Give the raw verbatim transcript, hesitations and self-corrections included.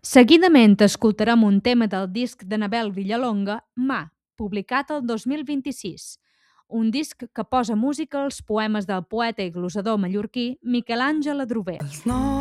Seguidament escoltarem un tema del disc d'Anabel Villalonga, Mà, publicat el dos mil vint-i-sis, un disc que posa música als poemes del poeta i glosador mallorquí Miquel Àngel Adrover.